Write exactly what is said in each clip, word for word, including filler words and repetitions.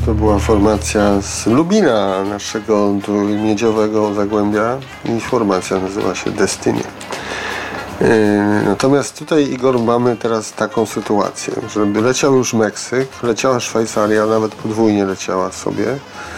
To była formacja z Lubina, naszego miedziowego Zagłębia, i formacja nazywa się Destiny. Natomiast tutaj, Igor, mamy teraz taką sytuację, że leciał już Meksyk, leciała Szwajcaria, nawet podwójnie leciała sobie,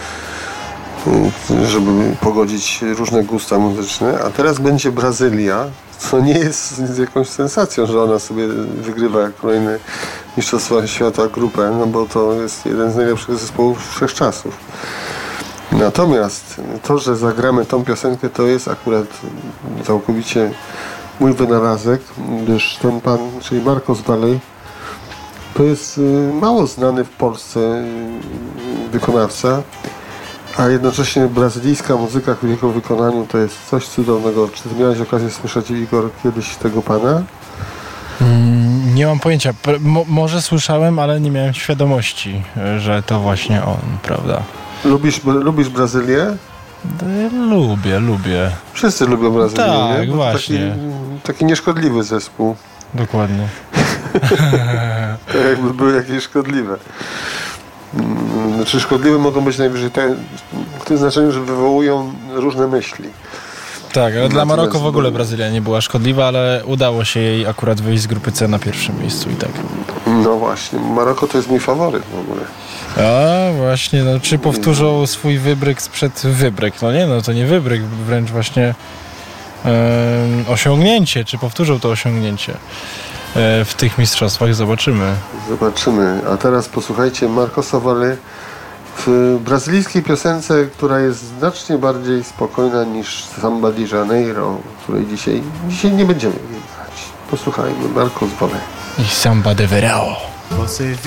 żeby pogodzić różne gusta muzyczne, a teraz będzie Brazylia, co nie jest jakąś sensacją, że ona sobie wygrywa kolejne Mistrzostwa Świata grupę, no bo to jest jeden z najlepszych zespołów wszechczasów. Natomiast to, że zagramy tą piosenkę, to jest akurat całkowicie mój wynalazek, gdyż ten pan, czyli Marcos Valle, to jest mało znany w Polsce wykonawca, a jednocześnie brazylijska muzyka w jego wykonaniu to jest coś cudownego. Czy ty miałeś okazję słyszeć, Igor, kiedyś tego pana? Mm, nie mam pojęcia. Mo- może słyszałem, ale nie miałem świadomości, że to właśnie on, prawda? Lubisz, lubisz Brazylię? Lubię, lubię. Wszyscy lubią Brazylię, tak, nie? Bo właśnie. Taki, taki nieszkodliwy zespół. Dokładnie. Tak jakby były jakieś szkodliwe. Znaczy szkodliwe mogą być najwyżej te, w tym znaczeniu, że wywołują różne myśli. Tak, ale dla Maroko w ogóle Brazylia nie była szkodliwa, ale udało się jej akurat wyjść z grupy C na pierwszym miejscu i tak. No właśnie, Maroko to jest mój faworyt w ogóle. A właśnie, no czy powtórzą swój wybryk sprzed wybryk? No nie, no to nie wybryk, wręcz właśnie e, osiągnięcie, czy powtórzą to osiągnięcie e, w tych mistrzostwach, zobaczymy. Zobaczymy, a teraz posłuchajcie Marcosa Valle w brazylijskiej piosence, która jest znacznie bardziej spokojna niż Samba de Janeiro, której dzisiaj, dzisiaj nie będziemy jej grać. Posłuchajmy, Marcos Valle. I Samba de Verão. Você